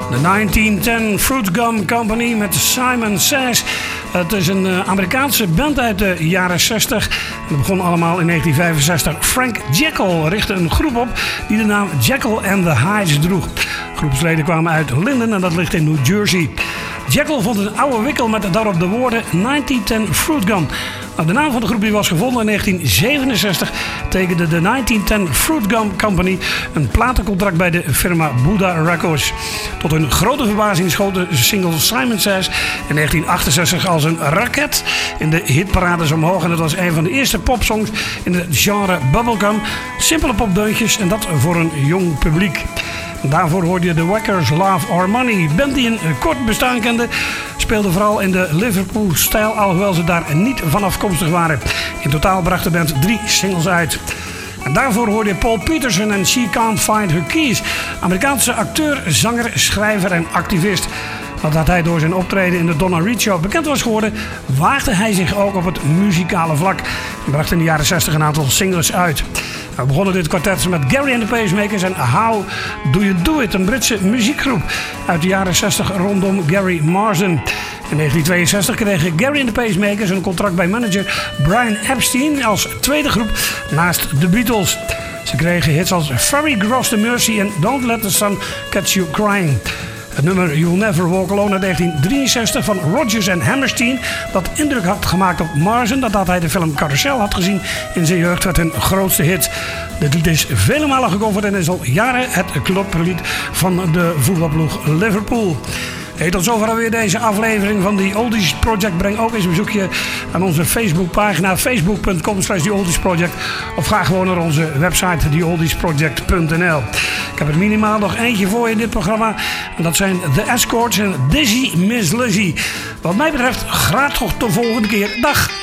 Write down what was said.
De 1910 Fruit Gum Company met Simon Says. Het is een Amerikaanse band uit de jaren 60. Het begon allemaal in 1965. Frank Jekyll richtte een groep op die de naam Jekyll and the Hyde droeg. Groepsleden kwamen uit Linden en dat ligt in New Jersey. Jekyll vond een oude wikkel met daarop de woorden 1910 Fruit Gum. Nou, de naam van de groep die was gevonden in 1967 tekende de 1910 Fruit Gum Company een platencontract bij de firma Buddha Records. Tot hun grote verbazing schoot de single Simon Says in 1968 als een raket in de hitparades omhoog. En dat was een van de eerste popsongs in het genre bubblegum. Simpele popdeuntjes en dat voor een jong publiek. Daarvoor hoorde je de Wackers Love or Money. Band die een kort bestaan kende, speelde vooral in de Liverpool-stijl, alhoewel ze daar niet van afkomstig waren. In totaal bracht de band 3 singles uit. En daarvoor hoorde je Paul Peterson en She Can't Find Her Keys. Amerikaanse acteur, zanger, schrijver en activist. Nadat hij door zijn optreden in de Donna Reed Show bekend was geworden, waagde hij zich ook op het muzikale vlak. En bracht in de jaren 60 een aantal singles uit. We begonnen dit kwartet met Gary and the Pacemakers en How Do You Do It, een Britse muziekgroep uit de jaren 60 rondom Gary Marsden. In 1962 kregen Gary and the Pacemakers een contract bij manager Brian Epstein als tweede groep naast de Beatles. Ze kregen hits als Ferry Cross the Mersey en Don't Let the Sun Catch You Crying. Het nummer You'll Never Walk Alone uit 1963 van Rodgers en Hammerstein, dat indruk had gemaakt op Marsden, dat hij de film Carousel had gezien in zijn jeugd, werd hun grootste hit. Dit lied is vele malen gecoverd en is al jaren het clublied van de voetbalploeg Liverpool. Hey, tot zover alweer deze aflevering van The Oldies Project. Breng ook eens een bezoekje aan onze Facebookpagina facebook.com/TheOldiesProject of ga gewoon naar onze website theoldiesproject.nl. Ik heb er minimaal nog eentje voor je in dit programma en dat zijn The Escorts en Dizzy Miss Lizzy. Wat mij betreft graag tot de volgende keer. Dag!